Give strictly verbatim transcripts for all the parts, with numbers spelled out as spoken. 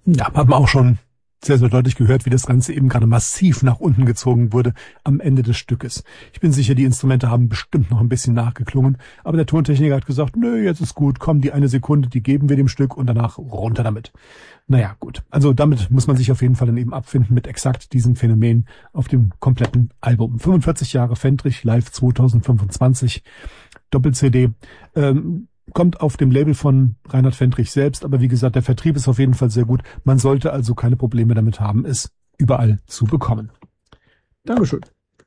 Ja, haben wir auch schon sehr, sehr deutlich gehört, wie das Ganze eben gerade massiv nach unten gezogen wurde am Ende des Stückes. Ich bin sicher, die Instrumente haben bestimmt noch ein bisschen nachgeklungen, aber der Tontechniker hat gesagt, nö, jetzt ist gut, komm, die eine Sekunde, die geben wir dem Stück und danach runter damit. Naja, gut. Also damit muss man sich auf jeden Fall dann eben abfinden mit exakt diesem Phänomen auf dem kompletten Album. fünfundvierzig Jahre Fendrich, live zwanzig fünfundzwanzig, Doppel-C D. Ähm, kommt auf dem Label von Reinhard Fendrich selbst, aber wie gesagt, der Vertrieb ist auf jeden Fall sehr gut. Man sollte also keine Probleme damit haben, es überall zu bekommen. Dankeschön.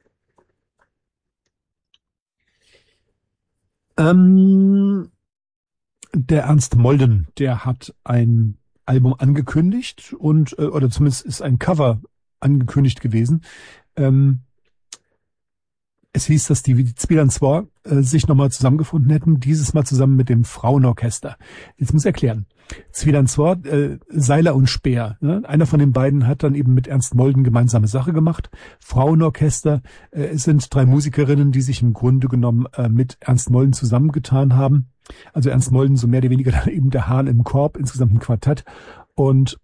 Ähm, der Ernst Molden, der hat ein Album angekündigt und, äh, oder zumindest ist ein Cover angekündigt gewesen. Ähm, Es hieß, dass die Zwiebeln zwar äh, sich nochmal zusammengefunden hätten, dieses Mal zusammen mit dem Frauenorchester. Jetzt muss ich erklären. Zwiebeln zwar, äh, Seiler und Speer. Ne? Einer von den beiden hat dann eben mit Ernst Molden gemeinsame Sache gemacht. Frauenorchester äh, sind drei Musikerinnen, die sich im Grunde genommen äh, mit Ernst Molden zusammengetan haben. Also Ernst Molden so mehr oder weniger dann eben der Hahn im Korb, insgesamt ein Quartett. Und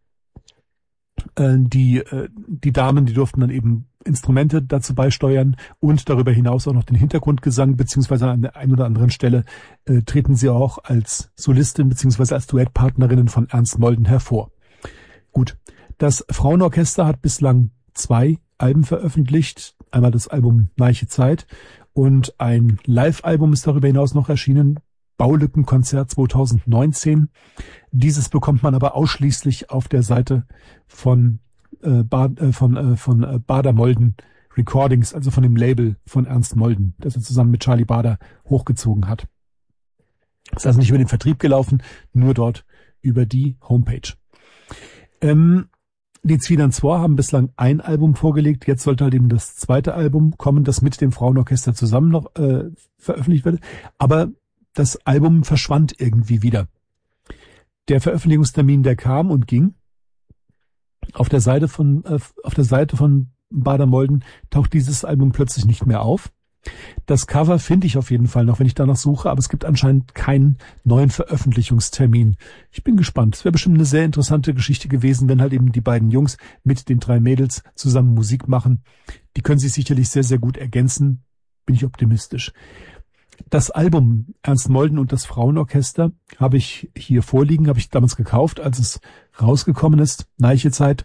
die die Damen, die durften dann eben Instrumente dazu beisteuern und darüber hinaus auch noch den Hintergrundgesang, beziehungsweise an der einen oder anderen Stelle äh, treten sie auch als Solistin beziehungsweise als Duettpartnerinnen von Ernst Molden hervor. Gut, das Frauenorchester hat bislang zwei Alben veröffentlicht, einmal das Album Neiche Zeit und ein Live-Album ist darüber hinaus noch erschienen, Baulückenkonzert zwanzig neunzehn. Dieses bekommt man aber ausschließlich auf der Seite von äh, Bad, äh, von äh, von äh, Bader Molden Recordings, also von dem Label von Ernst Molden, das er zusammen mit Charlie Bader hochgezogen hat. Das ist also nicht über den Vertrieb gelaufen, nur dort über die Homepage. Ähm, die Zwiebeln zwei haben bislang ein Album vorgelegt, jetzt sollte halt eben das zweite Album kommen, das mit dem Frauenorchester zusammen noch äh, veröffentlicht wird, aber das Album verschwand irgendwie wieder. Der Veröffentlichungstermin, der kam und ging. Auf der Seite von äh, auf der Seite von Bader Molden taucht dieses Album plötzlich nicht mehr auf. Das Cover finde ich auf jeden Fall noch, wenn ich danach suche, aber es gibt anscheinend keinen neuen Veröffentlichungstermin. Ich bin gespannt. Es wäre bestimmt eine sehr interessante Geschichte gewesen, wenn halt eben die beiden Jungs mit den drei Mädels zusammen Musik machen. Die können sich sicherlich sehr, sehr gut ergänzen. Bin ich optimistisch. Das Album Ernst Molden und das Frauenorchester habe ich hier vorliegen, habe ich damals gekauft, als es rausgekommen ist, Neiche Zeit.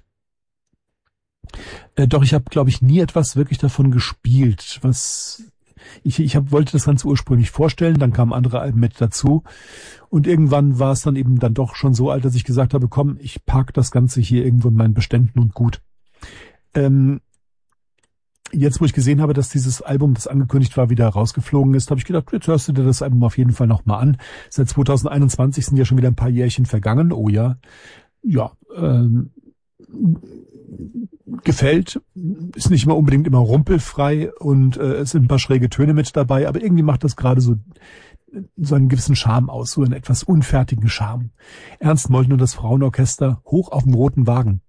Äh, doch ich habe, glaube ich, nie etwas wirklich davon gespielt. Was ich ich hab, wollte das Ganze ursprünglich vorstellen, dann kamen andere Alben mit dazu und irgendwann war es dann eben dann doch schon so alt, dass ich gesagt habe, komm, ich park das Ganze hier irgendwo in meinen Beständen und gut. Ähm, Jetzt, wo ich gesehen habe, dass dieses Album, das angekündigt war, wieder rausgeflogen ist, habe ich gedacht, jetzt hörst du dir das Album auf jeden Fall nochmal an. Seit zwanzig einundzwanzig sind ja schon wieder ein paar Jährchen vergangen. Oh ja, ja, ähm, gefällt, ist nicht immer unbedingt immer rumpelfrei und äh, es sind ein paar schräge Töne mit dabei, aber irgendwie macht das gerade so so einen gewissen Charme aus, so einen etwas unfertigen Charme. Ernst Molden und das Frauenorchester hoch auf dem roten Wagen.